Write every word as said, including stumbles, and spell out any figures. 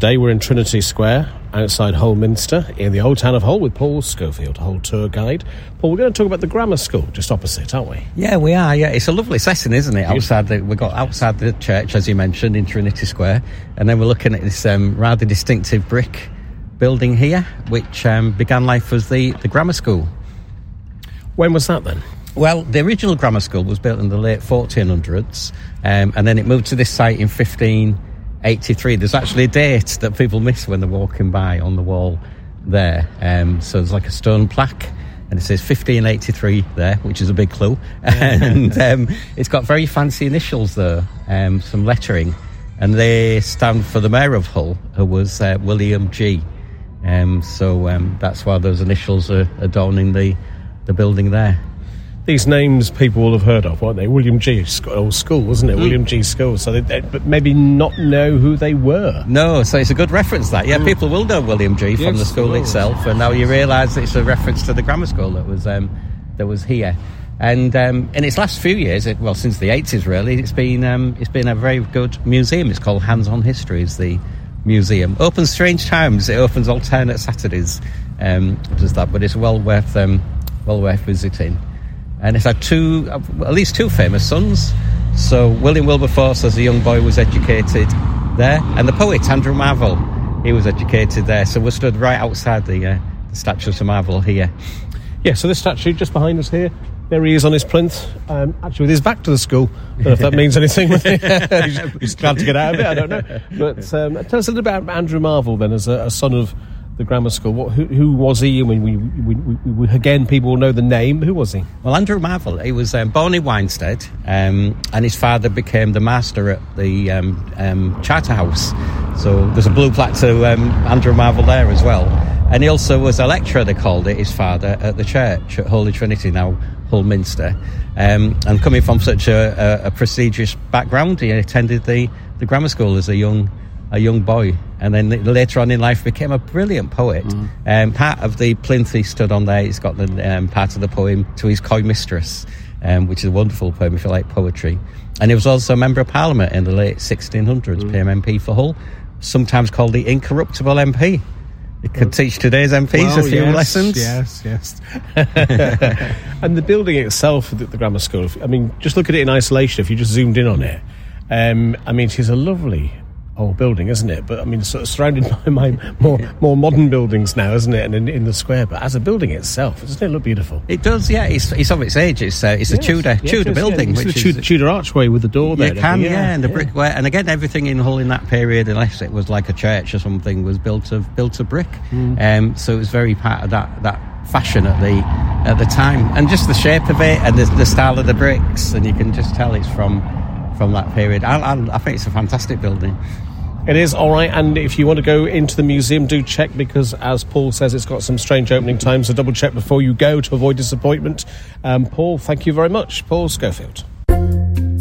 today we're in Trinity Square, outside Hull Minster, in the old town of Hull, with Paul Schofield, Hull tour guide. Paul, we're going to talk about the grammar school just opposite, aren't we? Yeah, we are. Yeah, it's a lovely setting, isn't it? Outside the, we got outside the church, as you mentioned, in Trinity Square, and then we're looking at this um, rather distinctive brick building here, which um, began life as the, the grammar school. When was that then? Well, the original grammar school was built in the late fourteen hundreds, um, and then it moved to this site in fifteen eighty-three. There's actually a date that people miss when they're walking by on the wall there. Um, so there's like a stone plaque, and it says fifteen eighty-three there, which is a big clue. And um, it's got very fancy initials there, um, some lettering, and they stand for the Mayor of Hull, who was uh, William G. Um, so um, that's why those initials are adorning the, the building there. These names people will have heard of, won't they? William G. Old school, wasn't it? Mm. William G. School. So, they, they, but maybe not know who they were. No, so it's a good reference. That yeah, mm. people will know William G. from yes, the school itself, and now you realise that it's a reference to the grammar school that was um, that was here. And um, in its last few years, it, well, since the eighties, really, it's been um, it's been a very good museum. It's called Hands on History. Is the museum opens strange times? It opens alternate Saturdays. Um, does that? But it's well worth um, well worth visiting. And it's had two, at least two famous sons. So William Wilberforce, as a young boy, was educated there, and the poet Andrew Marvell, he was educated there. So we're stood right outside the, uh, the statue of Sir Marvell here. Yeah. So this statue just behind us here, there he is on his plinth, um, actually with his back to the school. I don't know if that means anything. he's, he's glad to get out of it. I don't know. But um, tell us a little bit about Andrew Marvell then, as a, a son of the grammar school. What, who, who was he? I mean, we, we, we, we, again, people will know the name. Who was he? Well, Andrew Marvell, he was um, born in Winstead, um, and his father became the master at the um, um, Charterhouse. So there's a blue plaque to um, Andrew Marvell there as well. And he also was a lecturer, they called it, his father, at the church at Holy Trinity, now Hull Minster. Um, and coming from such a, a, a prestigious background, he attended the, the grammar school as a young a young boy, and then later on in life became a brilliant poet. Mm. Um, part of the plinth he stood on there, he's got the um, part of the poem To His Coy Mistress, um, which is a wonderful poem if you like poetry. And he was also a Member of Parliament in the late sixteen hundreds, mm. became M P for Hull, sometimes called the Incorruptible M P. He could well, teach today's M Ps well, a few yes, lessons. Yes, yes. And the building itself, the, the grammar school, I mean, just look at it in isolation, if you just zoomed in on it. Um, I mean, it is a lovely old building, isn't it? But I mean, sort of surrounded by my more more modern buildings now, isn't it? And in, in the square, but as a building itself, doesn't it look beautiful? It does, yeah. It's, it's of its age. It's uh, it's yes, a Tudor yes, Tudor yes, building, yeah. which the is Tudor, Tudor archway with the door there. You can, yeah, yeah, and the yeah. brickwork, and again, everything in Hull in that period, unless it was like a church or something, was built of built of brick. Mm. Um, so it was very part of that that fashion at the at the time, and just the shape of it and the, the style of the bricks, and you can just tell it's from from that period. I, I, I think it's a fantastic building. It is, all right, and if you want to go into the museum, do check, because as Paul says, it's got some strange opening times, so double check before you go to avoid disappointment. Um, Paul, thank you very much. Paul Schofield.